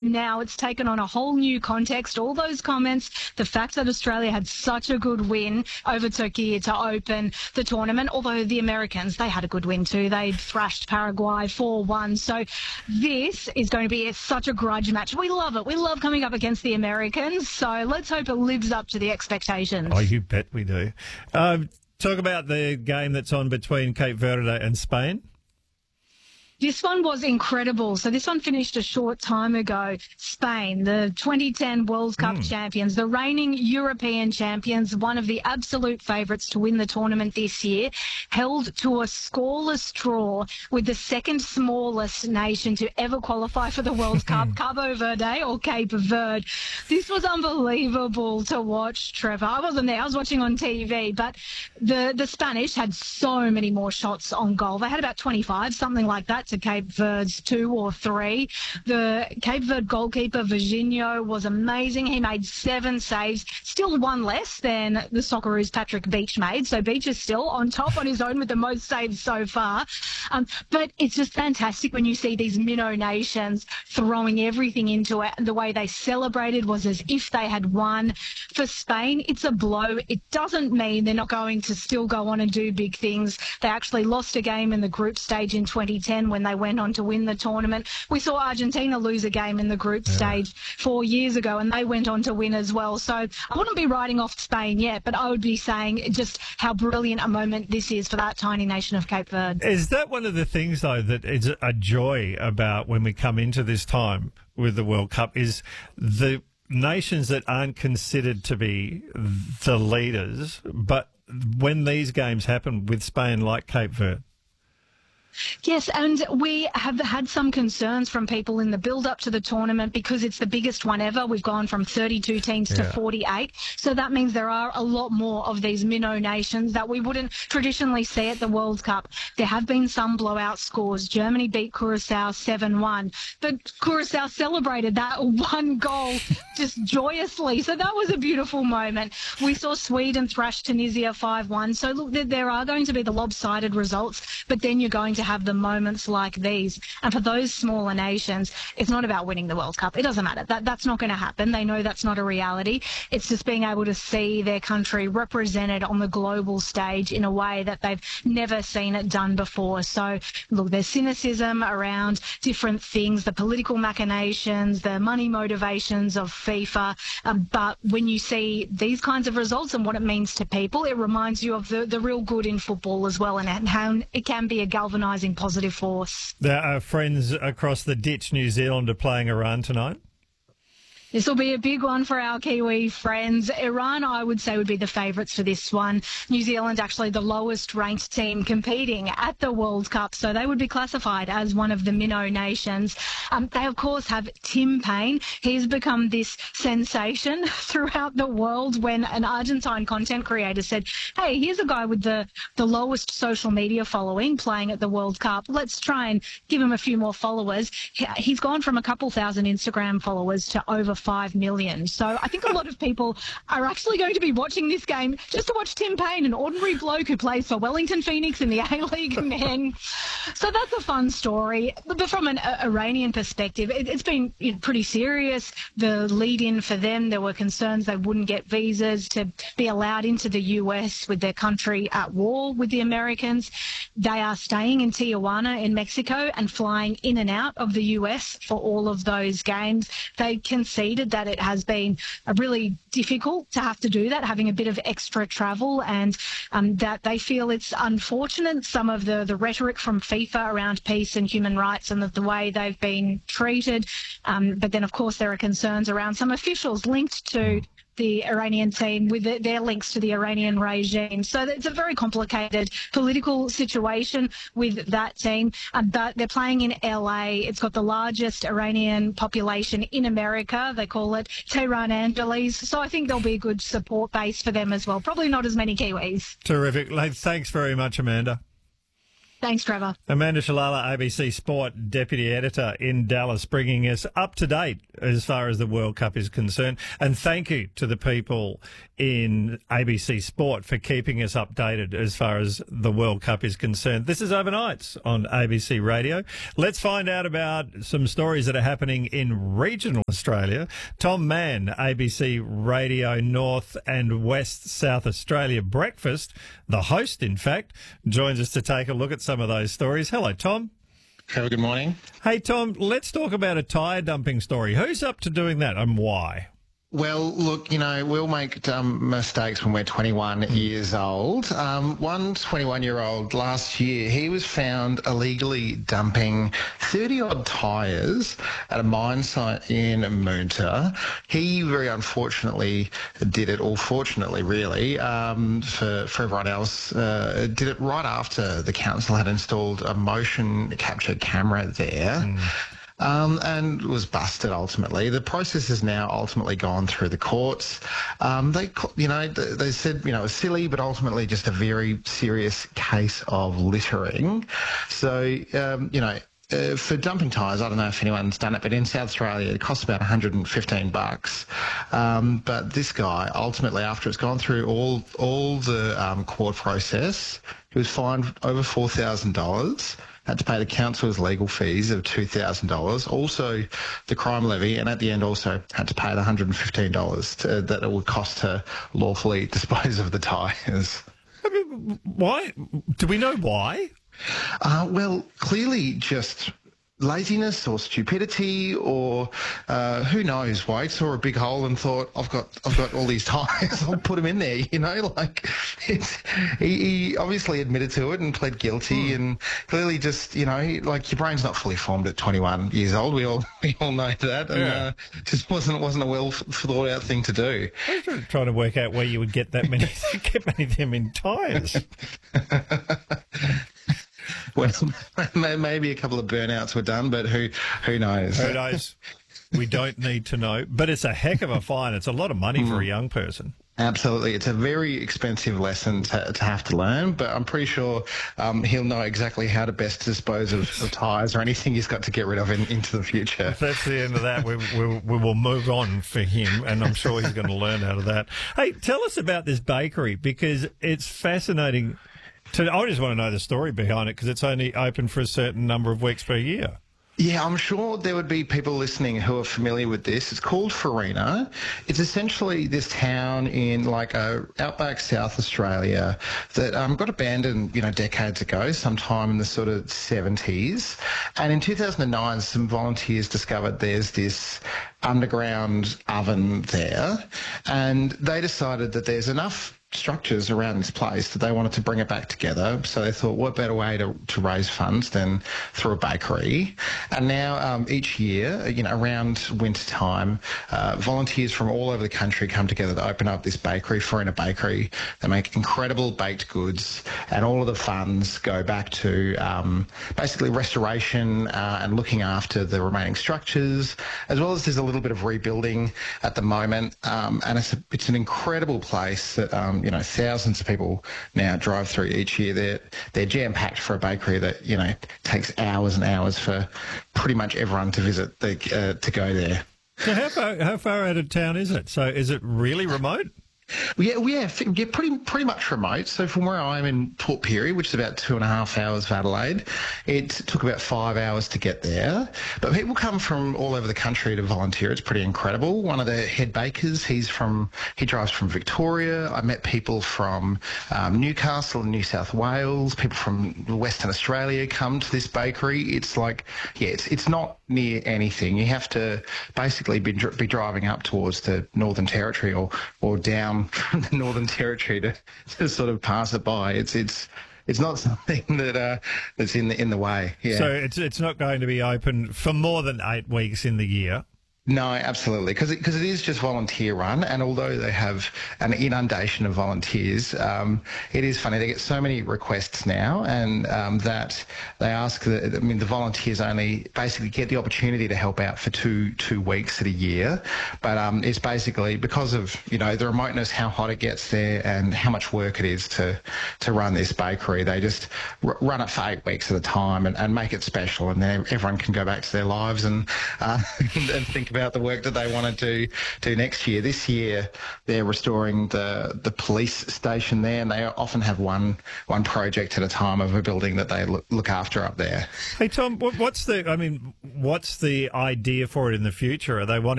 now it's taken on a whole new context. All those comments, the fact that Australia had such a good win over Turkey to open the tournament, although the Americans, they had a good win too. They thrashed Paraguay 4-1. So this is going to be such a grudge match. We love it. We love coming up against the Americans. So let's hope it lives up to the expectations. Oh, you bet we do. Talk about the game that's on between Cape Verde and Spain. This one was incredible. So this one finished a short time ago. Spain, the 2010 World Cup champions, the reigning European champions, one of the absolute favourites to win the tournament this year, held to a scoreless draw with the second smallest nation to ever qualify for the World Cup, Cabo Verde or Cape Verde. This was unbelievable to watch, Trevor. I wasn't there. I was watching on TV, but the Spanish had so many more shots on goal. They had about 25, something like that, to Cape Verde's 2 or 3. The Cape Verde goalkeeper, Virginio, was amazing. He made 7 saves, still one less than the Socceroos' Patrick Beach made. So Beach is still on top on his own with the most saves so far. But it's just fantastic when you see these minnow nations throwing everything into it. And the way they celebrated was as if they had won. For Spain, it's a blow. It doesn't mean they're not going to still go on and do big things. They actually lost a game in the group stage in 2010 when they went on to win the tournament. We saw Argentina lose a game in the group stage 4 years ago, and they went on to win as well. So I wouldn't be writing off Spain yet, but I would be saying just how brilliant a moment this is for that tiny nation of Cape Verde. Is that one of the things, though, that is a joy about when we come into this time with the World Cup is the nations that aren't considered to be the leaders, but when these games happen with Spain like Cape Verde? Yes, and we have had some concerns from people in the build-up to the tournament because it's the biggest one ever. We've gone from 32 teams to 48. So that means there are a lot more of these minnow nations that we wouldn't traditionally see at the World Cup. There have been some blowout scores. Germany beat Curacao 7-1. But Curacao celebrated that one goal just joyously. So that was a beautiful moment. We saw Sweden thrash Tunisia 5-1. So look, there are going to be the lopsided results, but then you're going to have the moments like these. And for those smaller nations, it's not about winning the World Cup. It doesn't matter. That's not going to happen. They know that's not a reality. It's just being able to see their country represented on the global stage in a way that they've never seen it done before. So, look, there's cynicism around different things, the political machinations, the money motivations of FIFA. But when you see these kinds of results and what it means to people, it reminds you of the real good in football as well, and how it can be a galvanising positive force. Our friends across the ditch, New Zealand, are playing Iran tonight. This will be a big one for our Kiwi friends. Iran, I would say, would be the favourites for this one. New Zealand, actually the lowest ranked team competing at the World Cup, so they would be classified as one of the minnow nations. They, of course, have Tim Payne. He's become this sensation throughout the world when an Argentine content creator said, hey, here's a guy with the lowest social media following playing at the World Cup. Let's try and give him a few more followers. He's gone from a couple thousand Instagram followers to over 5 million. So I think a lot of people are actually going to be watching this game just to watch Tim Payne, an ordinary bloke who plays for Wellington Phoenix in the A-League men. So that's a fun story. But from an Iranian perspective, it's been pretty serious. The lead-in for them, there were concerns they wouldn't get visas to be allowed into the US with their country at war with the Americans. They are staying in Tijuana in Mexico and flying in and out of the US for all of those games. They conceded that it has been really difficult to have to do that, having a bit of extra travel, and that they feel it's unfortunate, some of the rhetoric from FIFA around peace and human rights and the way they've been treated. But then, of course, there are concerns around some officials linked to the Iranian team with their links to the Iranian regime. So it's a very complicated political situation with that team. But they're playing in LA. It's got the largest Iranian population in America. They call it Tehran Angeles. So I think there'll be a good support base for them as well. Probably not as many Kiwis. Terrific. Thanks very much, Amanda. Thanks, Trevor. Amanda Shalala, ABC Sport Deputy Editor in Dallas, bringing us up to date as far as the World Cup is concerned. And thank you to the people in ABC Sport for keeping us updated as far as the World Cup is concerned. This is Overnights on ABC Radio. Let's find out about some stories that are happening in regional Australia. Tom Mann, ABC Radio North and West South Australia Breakfast, the host, in fact, joins us to take a look at some of those stories. Hello, Tom. Hello, good morning. Hey, Tom, let's talk about a tyre dumping story. Who's up to doing that and why? Well, look, we all make mistakes when we're 21 years old. One 21-year-old last year, he was found illegally dumping 30-odd tyres at a mine site in Moonta. He very unfortunately did it, or fortunately really, for everyone else, did it right after the council had installed a motion capture camera there. And was busted ultimately. The process has now ultimately gone through the courts. They said, it was silly, but ultimately just a very serious case of littering. So, for dumping tyres, I don't know if anyone's done it, but in South Australia it costs about $115. But this guy, ultimately, after it's gone through all the court process, he was fined over $4,000. Had to pay the council's legal fees of $2,000, also the crime levy, and at the end also had to pay the $115 that it would cost to lawfully dispose of the tyres. I mean, why? Do we know why? Well, clearly just laziness or stupidity, or who knows why. He saw a big hole and thought, I've got all these tyres, I'll put them in there, he obviously admitted to it and pled guilty, and clearly just, your brain's not fully formed at 21 years old. We all know that, and just wasn't a well thought out thing to do. I was trying to work out where you would get that many, of them in tyres. Well, maybe a couple of burnouts were done, but who knows? Who knows? We don't need to know. But it's a heck of a fine. It's a lot of money for a young person. Absolutely. It's a very expensive lesson to have to learn, but I'm pretty sure he'll know exactly how to best dispose of tyres or anything he's got to get rid of into the future. If that's the end of that, we will move on for him, and I'm sure he's going to learn out of that. Hey, tell us about this bakery, because it's fascinating. I just want to know the story behind it, because it's only open for a certain number of weeks per year. Yeah, I'm sure there would be people listening who are familiar with this. It's called Farina. It's essentially this town in outback South Australia that got abandoned, decades ago, sometime in the sort of 70s. And in 2009, some volunteers discovered there's this underground oven there, and they decided that there's enough structures around this place that they wanted to bring it back together. So they thought, what better way to raise funds than through a bakery? And now each year, around winter time, volunteers from all over the country come together to open up this bakery, Farina Bakery. They make incredible baked goods, and all of the funds go back to basically restoration and looking after the remaining structures, as well as there's a little bit of rebuilding at the moment. And it's an incredible place that thousands of people now drive through each year. They're jam-packed for a bakery that, takes hours and hours for pretty much everyone to visit, to go there. So how far out of town is it? So is it really remote? Yeah, pretty much remote. So from where I'm in Port Pirie, which is about 2.5 hours of Adelaide, it took about 5 hours to get there. But people come from all over the country to volunteer. It's pretty incredible. One of the head bakers, he drives from Victoria. I met people from Newcastle and New South Wales. People from Western Australia come to this bakery. It's it's not near anything. You have to basically be driving up towards the Northern Territory or down from the Northern Territory to sort of pass it by. It's not something that's in the way. Yeah. So it's not going to be open for more than 8 weeks in the year. No, absolutely, because it is just volunteer run, and although they have an inundation of volunteers, it is funny. They get so many requests now, and that they ask. The volunteers only basically get the opportunity to help out for two weeks at a year, but it's basically because of the remoteness, how hot it gets there, and how much work it is to run this bakery. They just run it for 8 weeks at a time and make it special, and then everyone can go back to their lives and think about about the work that they want to do next year. This year, they're restoring the police station there, and they often have one project at a time of a building that they look after up there. Hey, Tom, what's the idea for it in the future? Are they wanting